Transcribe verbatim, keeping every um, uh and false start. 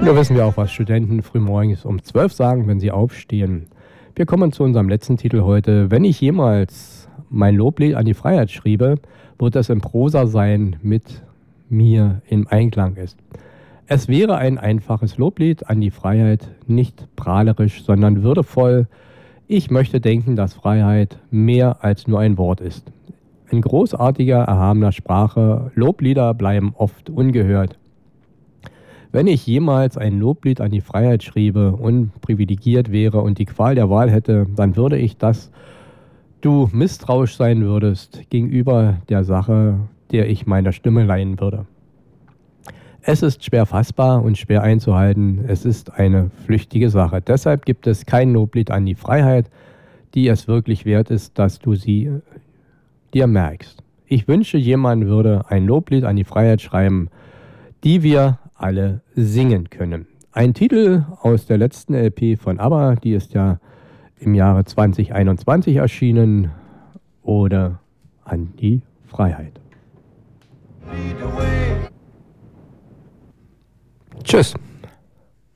Nur wissen wir auch, was Studenten frühmorgens um zwölf sagen, wenn sie aufstehen. Wir kommen zu unserem letzten Titel heute. Wenn ich jemals mein Loblied an die Freiheit schriebe, wird es in Prosa sein, mit mir im Einklang ist. Es wäre ein einfaches Loblied an die Freiheit, nicht prahlerisch, sondern würdevoll. Ich möchte denken, dass Freiheit mehr als nur ein Wort ist. In großartiger, erhabener Sprache, Loblieder bleiben oft ungehört. Wenn ich jemals ein Loblied an die Freiheit schriebe und privilegiert wäre und die Qual der Wahl hätte, dann würde ich, dass du misstrauisch sein würdest gegenüber der Sache, der ich meiner Stimme leihen würde. Es ist schwer fassbar und schwer einzuhalten. Es ist eine flüchtige Sache. Deshalb gibt es kein Loblied an die Freiheit, die es wirklich wert ist, dass du sie dir merkst. Ich wünsche, jemand würde ein Loblied an die Freiheit schreiben, die wir alle singen können. Ein Titel aus der letzten L P von ABBA, die ist ja im Jahre zwanzig einundzwanzig erschienen, oder an die Freiheit. Tschüss.